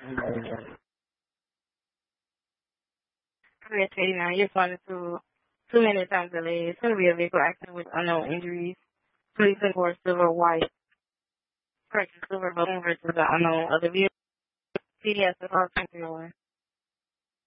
Chris 89, you're flying to 2 minutes time delay. It's going to be a vehicle accident with unknown injuries. Police report silver white. Correction, silver balloon versus the unknown other vehicle. CDS, the car 231.